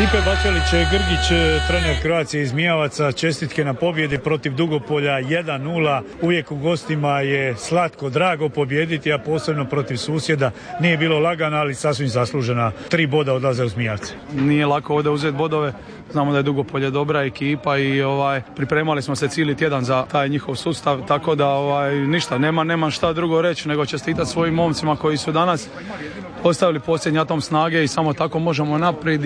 Stipe Bačelić-Grgić, trener Croacije iz Mijavaca, čestitke na pobjedi protiv Dugopolja 1-0. Uvijek u gostima je slatko, drago pobijediti, a posebno protiv susjeda. Nije bilo lagano, ali sasvim zaslužena. 3 boda odlaze uz Mijavce. Nije lako ovdje uzeti bodove. Znamo da je Dugopolje dobra ekipa i pripremali smo se cijeli tjedan za taj njihov sustav, tako da ništa, nemam šta drugo reći nego čestitati svojim momcima koji su danas ostavili posljednji atom snage i samo tako možemo naprijed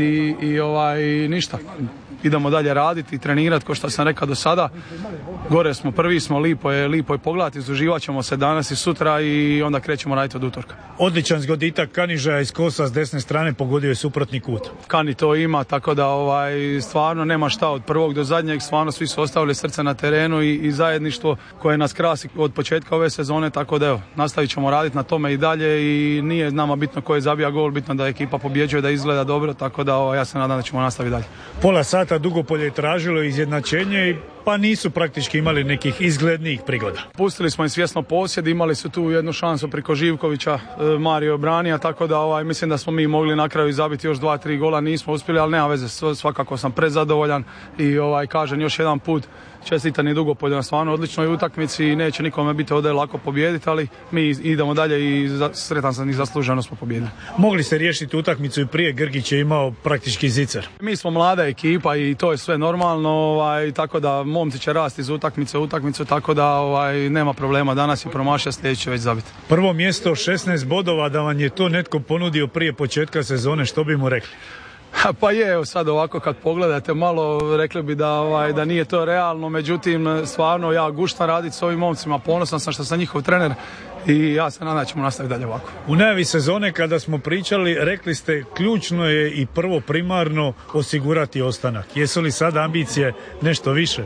i ništa. Idemo dalje raditi i trenirati, kao što sam rekao do sada. Gore smo, prvi smo, lipo je pogledati, izuživat ćemo se danas i sutra i onda krećemo raditi od utorka. Odličan zgoditak Kaniža iz kosa s desne strane, pogodio je suprotni kut. Kani to ima, tako da stvarno nema šta od prvog do zadnjeg, stvarno svi su ostavili srce na terenu i zajedništvo koje nas krasi od početka ove sezone, tako da nastavit ćemo raditi na tome i dalje i nije nama bitno ko je zabija gol, bitno da ekipa pobjeđuje, da izgleda dobro, tako da ja se nadam da ćemo nastaviti dalje. Pola sata Dugopolje je tražilo izjednačenje pa nisu praktički imali nekih izglednijih prigoda. Pustili smo im svjesno posjed, imali su tu jednu šansu preko Živkovića, Mario branija, tako da mislim da smo mi mogli na kraju zabiti još 2-3 gola, nismo uspjeli, ali nema veze, svakako sam prezadovoljan i kažem još jedan put čestitam i Dugopolju na stvarno odličnoj utakmici i neće nikome biti ovdje lako pobijediti, ali mi idemo dalje i sretan sam i zasluženo smo pobijedili. Mogli ste riješiti utakmicu i prije, Grgić je imao praktički zicer. Mi smo mlada ekipa i to je sve normalno, tako da momci će rasti iz utakmice u utakmicu, tako da nema problema, danas je promašio, sljedeće već zabiti. Prvo mjesto 16 bodova, da vam je to netko ponudio prije početka sezone, što bi mu rekli? Pa je, sad ovako kad pogledate malo, rekli bi da nije to realno, međutim stvarno ja guštam raditi s ovim momcima, ponosan sam što sam njihov trener i ja se nadam da ćemo nastaviti dalje ovako. U najavi sezone kada smo pričali, rekli ste ključno je i prvo primarno osigurati ostanak. Jesu li sad ambicije nešto više?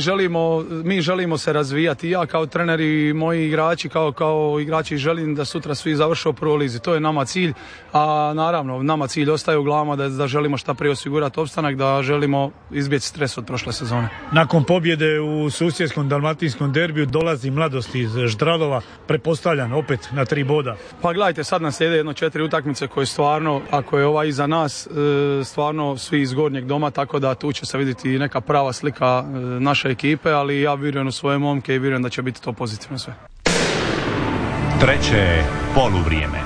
Mi želimo se razvijati, ja kao trener i moji igrači kao igrači želim da sutra svi završe u prvoj lizi. To je nama cilj, a naravno nama cilj ostaje u glavama da želimo šta prije osigurati opstanak, da želimo izbjeći stres od prošle sezone. Nakon pobjede u susjedskom dalmatinskom derbiju dolazi Mladost iz Ždradova, prepostavljan opet na 3 boda. Pa gledajte, sad nam slijede 4 utakmice koje stvarno, ako je iza nas, stvarno svi iz gornjeg doma, tako da tu će se vidjeti neka prava slika naše ekipe, ali ja vjerujem u svoje momke i vjerujem da će biti to pozitivno sve. Treće poluvrijeme.